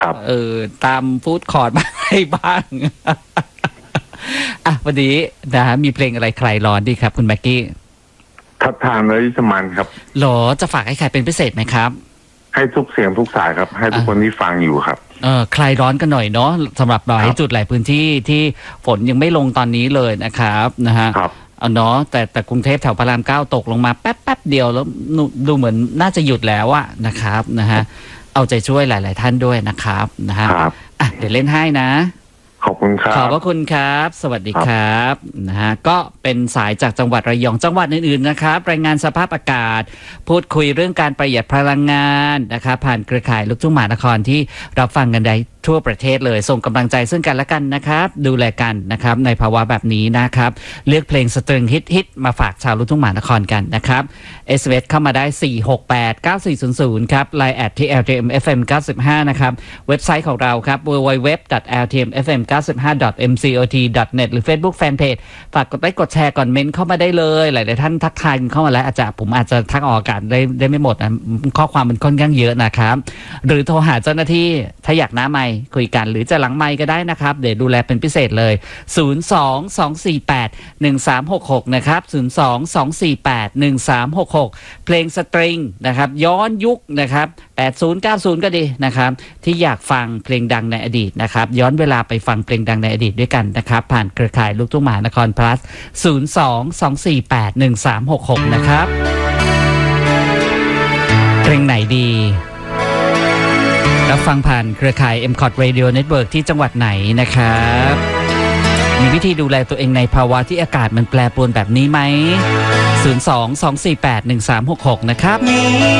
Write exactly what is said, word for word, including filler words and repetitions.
ครับเออตามฟู้ดคอร์ทบ้างอะไรบ้างอ่ะวันนี้นะฮะมีเพลงอะไรใครร้อนดีครับคุณแม็กกี้ทัดทานและวิสมันครับหรอจะฝากให้ใครเป็นพิเศษไหมครับให้ทุกเสียงทุกสายครับให้ทุกคนที่ฟังอยู่ครับเออใครร้อนกันหน่อยเนาะสำหรับหลายจุดหลายพื้นที่ที่ฝนยังไม่ลงตอนนี้เลยนะครับนะฮะเอาเนาะแต่แต่กรุงเทพแถวพระรามเก้าตกลงมาแป๊บแป๊บเดียวแล้วดูเหมือนน่าจะหยุดแล้วอะนะครับนะฮะเอาใจช่วยหลายๆท่านด้วยนะครับนะฮะอ่ะเดี๋ยวเล่นให้นะขอบคุณครับขอบพระคุณครับสวัสดีครับนะฮะก็เป็นสายจากจังหวัดระยองจังหวัดอื่นๆนะครับรายงานสภาพอากาศพูดคุยเรื่องการประหยัดพลังงานนะครับผ่านเครือข่ายลูกทุ่งมหานครที่รับฟังกันได้ทั่วประเทศเลยส่งกำลังใจซึ่งกันและกันนะครับดูแลกันนะครับในภาวะแบบนี้นะครับเลือกเพลงสตริงฮิตๆมาฝากชาวลูกทุ่งมหานครกันนะครับ เอส เอ็ม เอส เข้ามาได้สี่ หก แปด เก้า สี่ ศูนย์ ศูนย์ครับ ไลน์ แอท ที่ แอล ที เอ็ม เอฟ เอ็ม เก้าสิบห้านะครับเว็บไซต์ของเราครับ ดับเบิลยู ดับเบิลยู ดับเบิลยู ดอท แอล ที เอ็ม เอฟ เอ็ม เก้าสิบห้า ดอท เอ็ม ซี โอ ที ดอท เน็ต หรือ Facebook Fanpage ฝากกดไลค์กดแชร์ก่อนเมนต์เข้ามาได้เลยหลายๆท่านทักทายเข้ามาแล้วอาจจะผมอาจจะทักออกอากาศได้ได้ไม่หมดนะข้อความมันค่อนข้างเยอะนะครับหรือโทรหาเจ้าหน้าที่ถ้าอยากหน้าไมค์คุยกันหรือจะหลังไมค์ก็ได้นะครับเดี๋ยวดูแลเป็นพิเศษเลยศูนย์ สอง สอง สี่ แปด หนึ่ง สาม หก หกนะครับศูนย์ สอง สอง สี่ แปด หนึ่ง สาม หก หกเพลงสตริงนะครับย้อนยุคนะครับแปดสิบ เก้าสิบก็ดีนะครับที่อยากฟังเพลงดังในอดีตนะครับย้อนเวลาไปฟังเพลงดังในอดีตด้วยกันนะครับผ่านเครือข่ายลูกทุ่งมหานคร plus ศูนย์ สอง สอง สี่ แปด หนึ่ง สาม หก หกนะครับเพลงไหนดีรับฟังผ่านเครือข่าย เอ็ม คอท Radio Network ที่จังหวัดไหนนะครับมีวิธีดูแลตัวเองในภาวะที่อากาศมันแปรปรวนแบบนี้ไหมศูนย์ สอง สอง สี่ แปด หนึ่ง สาม หก หกนะครับ